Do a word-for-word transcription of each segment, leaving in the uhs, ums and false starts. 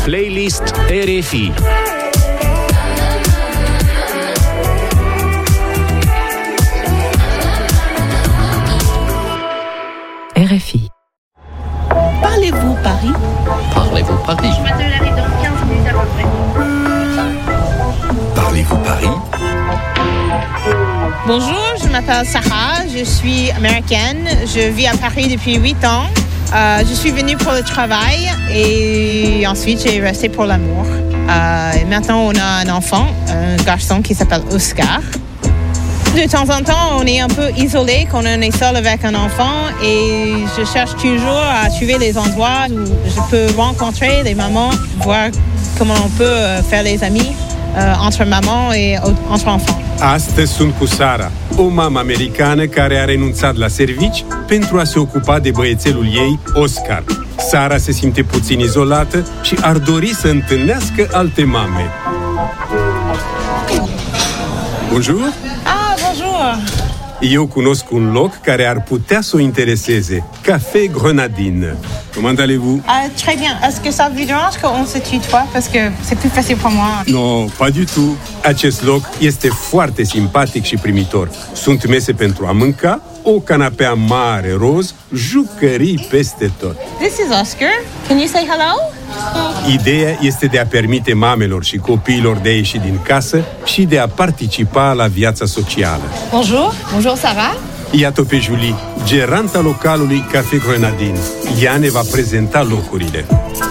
Playlist R F I. R F I. Parlez-vous Paris? Parlez-vous Paris? Je m'attelle arrive dans quinze minutes à peu près. Parlez-vous Paris? Bonjour, je m'appelle Sarah, je suis américaine, je vis à Paris depuis huit ans. Euh, je suis venue pour le travail et ensuite j'ai resté pour l'amour. Euh, et maintenant on a un enfant, un garçon qui s'appelle Oscar. De temps en temps, on est un peu isolé quand on est seul avec un enfant et je cherche toujours à trouver les endroits où je peux rencontrer les mamans, voir comment on peut faire des amis euh, entre mamans et entre enfants. Astăzi sunt cu Sara, o mamă americană care a renunțat la servici pentru a se ocupa de băiețelul ei, Oscar. Sara se simte puțin izolată și ar dori să întâlnească alte mame. Bonjour! Ah, bonjour! Eu cunosc un loc care ar putea să o intereseze. Café Grenadine. Comment allez-vous? Ah, très bien. Est-ce que ça vous dérange qu'on se tutoie? Parce que c'est plus facile pour moi. Non, pas du tout. Acest loc este foarte simpatic și primitor. Sunt mese pentru a mânca, o canapea mare roz, jucării peste tot. This is Oscar. Can you say hello? Ideea este de a permite mamelor și copiilor de a ieși din casă și de a participa la viața socială. Bonjour. Bonjour, Sarah. Iată pe Julie, geranta localului Café Grenadine. Ea ne va prezenta locurile.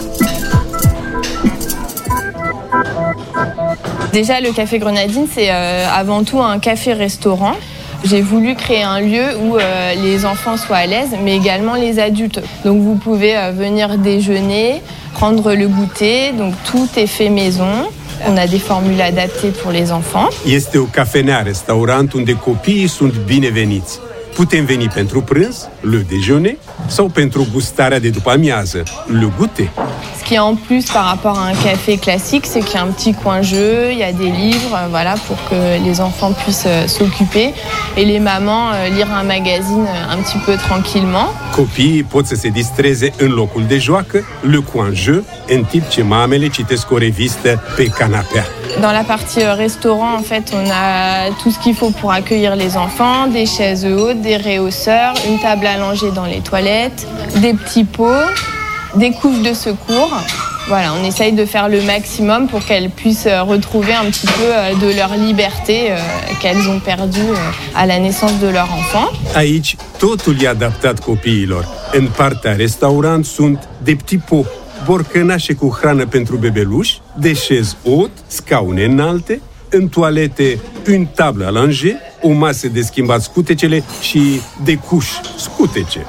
Déjà, le Café Grenadine, c'est euh, avant tout un café-restaurant. J'ai voulu créer un lieu où euh, les enfants soient à l'aise, mais également les adultes. Donc vous pouvez euh, venir déjeuner, prendre le goûter, donc tout est fait maison. On a des formules adaptées pour les enfants. Este o cafenea-restaurant unde copiii sunt bineveniți. Putem veni pentru prânz, le déjeuner, sau pentru gustarea de după amiază, le goûter. Ce qui est en plus par rapport à un café classique, c'est qu'il y a un petit coin jeu, il y a des livres, voilà, pour que les enfants puissent euh, s'occuper et les mamans euh, lire un magazine euh, un petit peu tranquillement. Copiii pot să se distreze în locul de joacă, le coin jeu, în timp ce mamele citesc o revistă pe canapea. Dans la partie restaurant, en fait, on a tout ce qu'il faut pour accueillir les enfants, des chaises hautes, des rehausseurs, une table à langer dans les toilettes, des petits pots, des couches de secours. Voilà, on essaye de faire le maximum pour qu'elles puissent retrouver un petit peu de leur liberté qu'elles ont perdue à la naissance de leur enfant. Aici, totul e adaptat copiilor. În partea restaurant sunt de petit pot, borcănașe cu hrană pentru bebeluși, de șez haute, scaune înalte, în toalete, une table à langer, o masă de schimbat scutecele și de cuș scutece.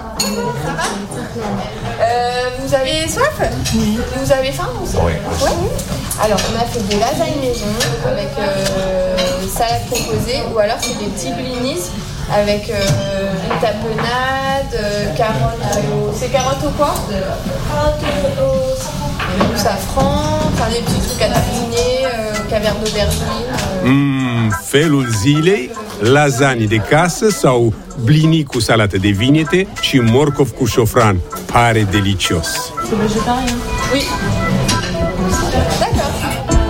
Vous avez soif? Oui. Vous avez faim aussi? Oui. Oui. Alors, on a fait des lasagnes maison avec euh, salade composée, ou alors c'est des petits blinis avec euh, une tapenade, euh, carottes. Euh, c'est carottes au quoi? Carottes au safran. Safran, enfin des petits trucs à tartiner, euh, caviar d'aubergine. Euh. Mm, felul zilei, lasagne de casă sau blini cu salată de vinete și morcov cu șofran. Pare delicios. C'est végétarien? Oui. D'accord.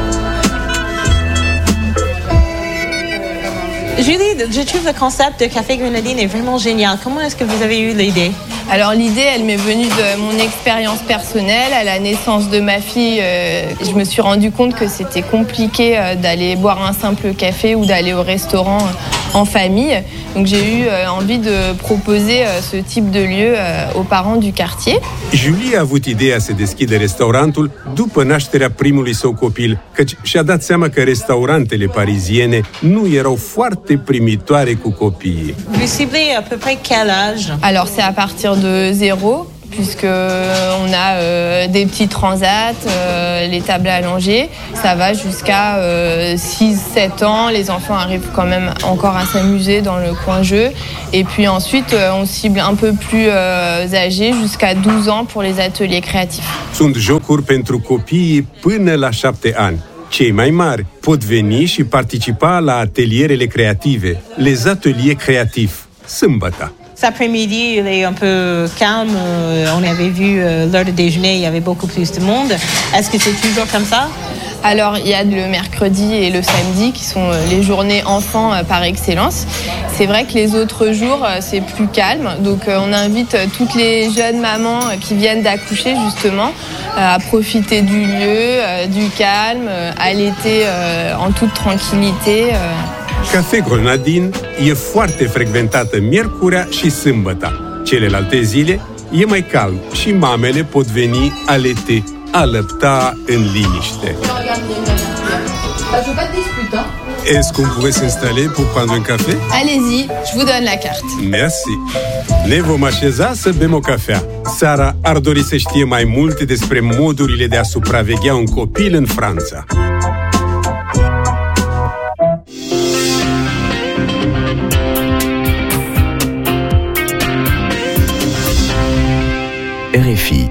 Julie, je trouve le concept de Café Grenadine est vraiment génial. Comment est-ce que vous avez eu l'idée? Alors l'idée, elle m'est venue de mon expérience personnelle. À la naissance de ma fille, euh, je me suis rendu compte que c'était compliqué euh, d'aller boire un simple café ou d'aller au restaurant euh, en famille. Donc j'ai eu euh, envie de proposer euh, ce type de lieu euh, aux parents du quartier. Julie a avut ideea să deschidă restaurantul după nașterea primului său copil, căci și-a dat seama că restaurantele pariziene nu erau foarte primitoare cu copiii. Vous ciblez à peu près quel âge? Alors c'est à partir de zéro, puisque on a euh, des petits transats, euh, les tables à langer, ça va jusqu'à euh, six sept ans. Les enfants arrivent quand même encore à s'amuser dans le coin jeu. Et puis ensuite, euh, on cible un peu plus euh, âgés, jusqu'à douze ans pour les ateliers créatifs. Sunt jocuri pentru copiii până la șapte ani. Cei mai mari pot veni și participa la atelierele creative, les ateliers créatifs, sâmbătă. cet après-midi, il est un peu calme. On avait vu l'heure de déjeuner, il y avait beaucoup plus de monde. Est-ce que c'est toujours comme ça? Alors, il y a le mercredi et le samedi qui sont les journées enfants par excellence. C'est vrai que les autres jours, c'est plus calme. Donc, on invite toutes les jeunes mamans qui viennent d'accoucher, justement, à profiter du lieu, du calme, à l'été en toute tranquillité. Café Grenadine e foarte frecventată miercurea și sâmbăta. Celelalte zile e mai calm și mamele pot veni alete, alăpta în liniște. Est-ce qu'on pourrait s'installer pour prendre un café? Allez-y, je vous donne la carte. Merci. Ne vom așeza să bem o cafea. Sara ar dori să știe mai multe despre modurile de a supraveghea un copil în Franța. R F I